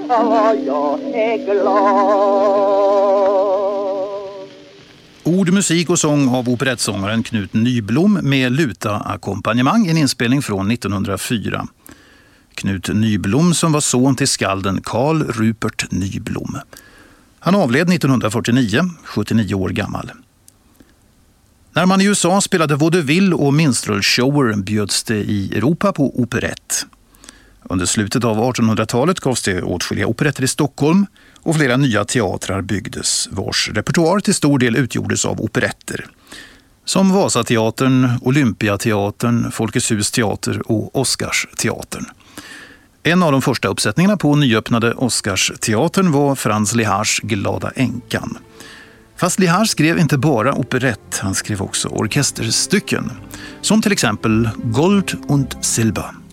vad jag är glad. Ord, musik och sång av operettsångaren Knut Nyblom med luta-ackompanjemang, en inspelning från 1904. Knut Nyblom som var son till skalden Carl Rupert Nyblom. Han avled 1949, 79 år gammal. När man i USA spelade vaudeville och minstrelshower bjöds det i Europa på operett. Under slutet av 1800-talet gavs det åtskilliga operetter i Stockholm och flera nya teatrar byggdes, vars repertoar till stor del utgjordes av operetter. Som Vasateatern, Olympiateatern, Folkets hus teater och Oscarsteatern. En av de första uppsättningarna på nyöppnade Oscarsteatern var Franz Lehars Glada änkan. Fast Lehar skrev inte bara operett, han skrev också orkesterstycken. Som till exempel Gold und Silber.